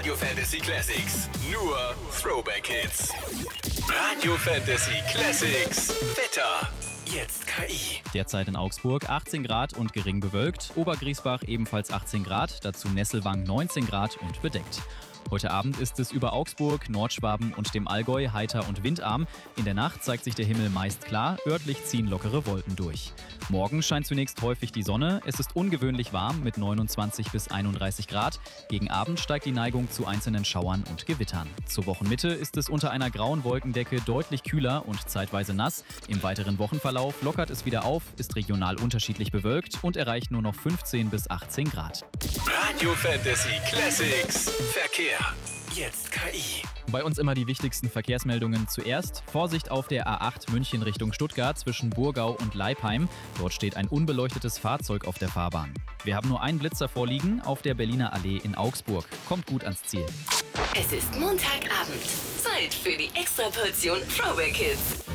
Radio Fantasy Classics. Nur Throwback Hits. Radio Fantasy Classics. Wetter. Jetzt KI. Derzeit in Augsburg 18 Grad und gering bewölkt. Obergriesbach ebenfalls 18 Grad, dazu Nesselwang 19 Grad und bedeckt. Heute Abend ist es über Augsburg, Nordschwaben und dem Allgäu heiter und windarm. In der Nacht zeigt sich der Himmel meist klar, örtlich ziehen lockere Wolken durch. Morgen scheint zunächst häufig die Sonne. Es ist ungewöhnlich warm mit 29 bis 31 Grad. Gegen Abend steigt die Neigung zu einzelnen Schauern und Gewittern. Zur Wochenmitte ist es unter einer grauen Wolkendecke deutlich kühler und zeitweise nass. Im weiteren Wochenverlauf lockert es wieder auf, ist regional unterschiedlich bewölkt und erreicht nur noch 15 bis 18 Grad. Radio Fantasy Classics. Verkehr. Jetzt KI. Bei uns immer die wichtigsten Verkehrsmeldungen zuerst. Vorsicht auf der A8 München Richtung Stuttgart zwischen Burgau und Leipheim. Dort steht ein unbeleuctetes Fahrzeug auf der Fahrbahn. Wir haben nur einen Blitzer vorliegen auf der Berliner Allee in Augsburg. Kommt gut ans Ziel. Es ist Montagabend. Zeit für die Extraportion Throwback Hits.